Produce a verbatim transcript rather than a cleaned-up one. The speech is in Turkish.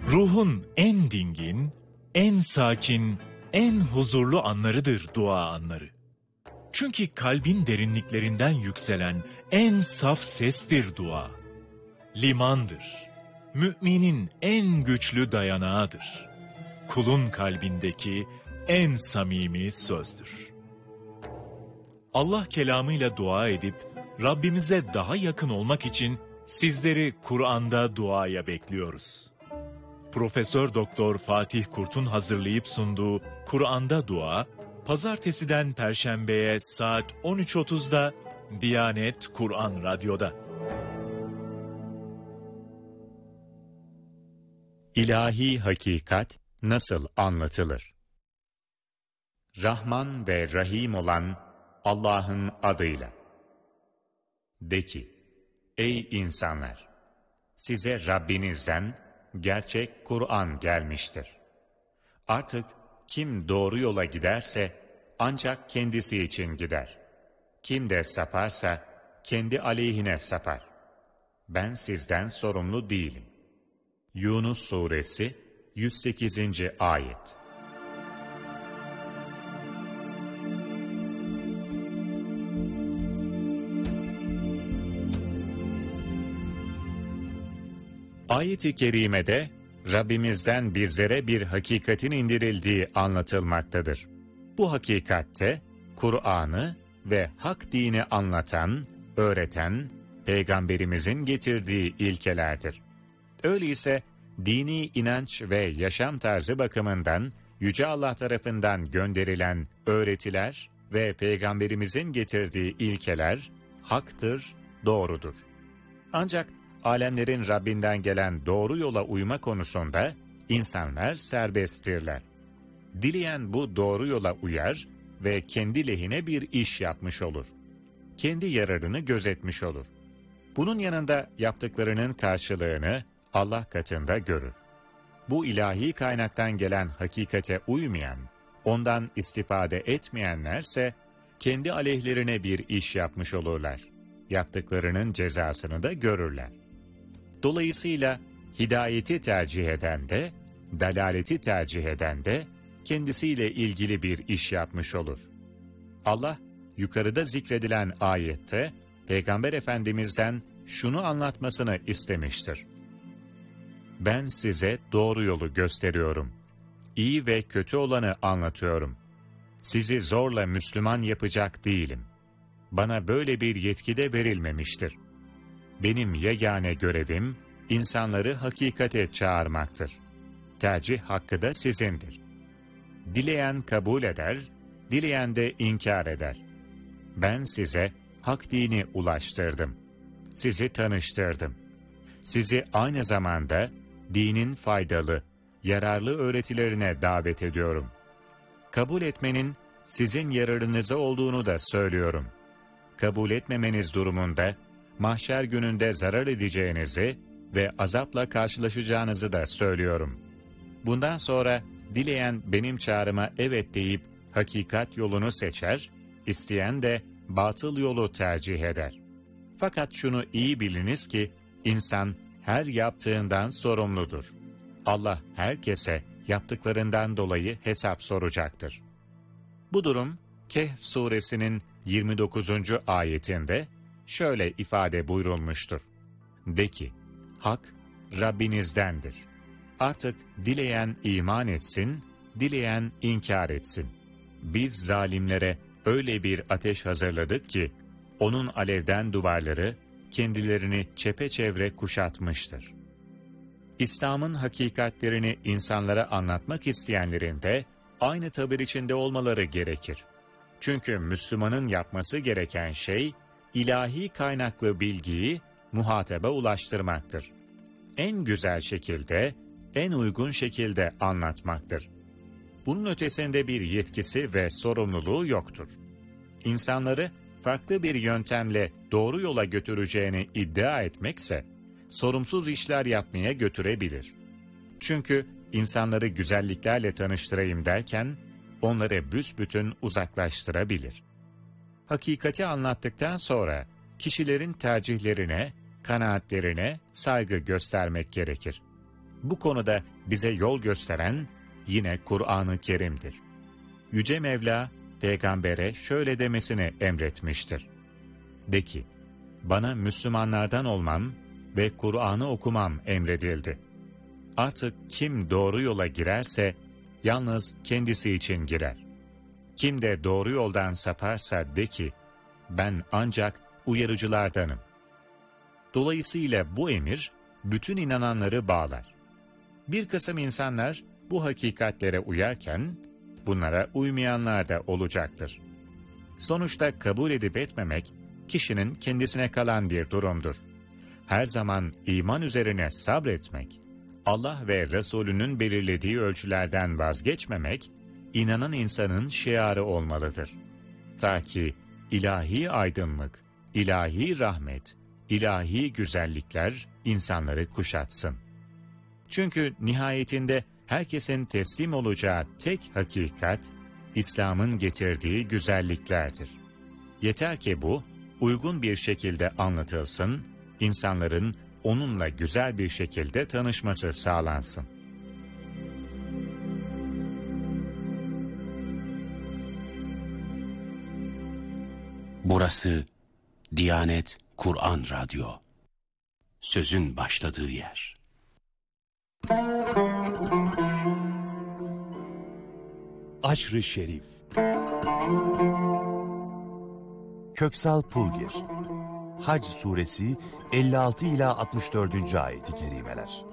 Ruhun en dingin, en sakin, en huzurlu anlarıdır dua anları. Çünkü kalbin derinliklerinden yükselen en saf sestir dua. Limandır. Müminin en güçlü dayanağıdır. Kulun kalbindeki en samimi sözdür. Allah kelamıyla dua edip Rabbimize daha yakın olmak için sizleri Kur'an'da duaya bekliyoruz. Profesör Doktor Fatih Kurt'un hazırlayıp sunduğu Kur'an'da Dua, Pazartesiden Perşembe'ye saat on üç otuzda Diyanet Kur'an Radyo'da. İlahi hakikat nasıl anlatılır? Rahman ve Rahim olan Allah'ın adıyla. De ki, ey insanlar! Size Rabbinizden gerçek Kur'an gelmiştir. Artık kim doğru yola giderse ancak kendisi için gider. Kim de saparsa kendi aleyhine sapar. Ben sizden sorumlu değilim. Yunus Suresi yüz sekizinci ayet. Ayet-i kerimede Rabbimizden bizlere bir hakikatin indirildiği anlatılmaktadır. Bu hakikatte Kur'an'ı ve hak dini anlatan, öğreten Peygamberimizin getirdiği ilkelerdir. Öyleyse dini inanç ve yaşam tarzı bakımından Yüce Allah tarafından gönderilen öğretiler ve Peygamberimizin getirdiği ilkeler haktır, doğrudur. Ancak alemlerin Rabbinden gelen doğru yola uyma konusunda insanlar serbesttirler. Dileyen bu doğru yola uyar ve kendi lehine bir iş yapmış olur. Kendi yararını gözetmiş olur. Bunun yanında yaptıklarının karşılığını Allah katında görür. Bu ilahi kaynaktan gelen hakikate uymayan, ondan istifade etmeyenlerse kendi aleyhlerine bir iş yapmış olurlar. Yaptıklarının cezasını da görürler. Dolayısıyla hidayeti tercih eden de, dalaleti tercih eden de kendisiyle ilgili bir iş yapmış olur. Allah, yukarıda zikredilen ayette Peygamber Efendimiz'den şunu anlatmasını istemiştir. Ben size doğru yolu gösteriyorum. İyi ve kötü olanı anlatıyorum. Sizi zorla Müslüman yapacak değilim. Bana böyle bir yetki de verilmemiştir. Benim yegane görevim, insanları hakikate çağırmaktır. Tercih hakkı da sizindir. Dileyen kabul eder, dileyen de inkar eder. Ben size hak dini ulaştırdım. Sizi tanıştırdım. Sizi aynı zamanda dinin faydalı, yararlı öğretilerine davet ediyorum. Kabul etmenin sizin yararınıza olduğunu da söylüyorum. Kabul etmemeniz durumunda, mahşer gününde zarar edeceğinizi ve azapla karşılaşacağınızı da söylüyorum. Bundan sonra dileyen benim çağrıma evet deyip hakikat yolunu seçer, isteyen de batıl yolu tercih eder. Fakat şunu iyi biliniz ki insan her yaptığından sorumludur. Allah herkese yaptıklarından dolayı hesap soracaktır. Bu durum Kehf suresinin yirmi dokuzuncu ayetinde şöyle ifade buyurulmuştur. De ki, hak Rabbinizdendir. Artık dileyen iman etsin, dileyen inkar etsin. Biz zalimlere öyle bir ateş hazırladık ki, onun alevden duvarları kendilerini çepeçevre kuşatmıştır. İslam'ın hakikatlerini insanlara anlatmak isteyenlerin de aynı tavır içinde olmaları gerekir. Çünkü Müslümanın yapması gereken şey, ilahi kaynaklı bilgiyi muhataba ulaştırmaktır. En güzel şekilde, en uygun şekilde anlatmaktır. Bunun ötesinde bir yetkisi ve sorumluluğu yoktur. İnsanları farklı bir yöntemle doğru yola götüreceğini iddia etmekse, sorumsuz işler yapmaya götürebilir. Çünkü insanları güzelliklerle tanıştırayım derken, onları büsbütün uzaklaştırabilir. Hakikati anlattıktan sonra, kişilerin tercihlerine, kanaatlerine saygı göstermek gerekir. Bu konuda bize yol gösteren yine Kur'an-ı Kerim'dir. Yüce Mevla, Peygamber'e şöyle demesini emretmiştir. De ki, bana Müslümanlardan olmam ve Kur'an'ı okumam emredildi. Artık kim doğru yola girerse, yalnız kendisi için girer. Kim de doğru yoldan saparsa de ki, ben ancak uyarıcılardanım. Dolayısıyla bu emir, bütün inananları bağlar. Bir kısım insanlar bu hakikatlere uyarken, bunlara uymayanlar da olacaktır. Sonuçta kabul edip etmemek, kişinin kendisine kalan bir durumdur. Her zaman iman üzerine sabretmek, Allah ve Resulünün belirlediği ölçülerden vazgeçmemek, inanan insanın şiarı olmalıdır. Ta ki ilahi aydınlık, ilahi rahmet, ilahi güzellikler insanları kuşatsın. Çünkü nihayetinde herkesin teslim olacağı tek hakikat, İslam'ın getirdiği güzelliklerdir. Yeter ki bu, uygun bir şekilde anlatılsın, insanların onunla güzel bir şekilde tanışması sağlansın. Burası Diyanet Kur'an Radyo. Sözün başladığı yer. Aşr-ı Şerif. Köksal Pulgir. Hac Suresi elli altı ila altmış dördüncü ayeti kerimeler.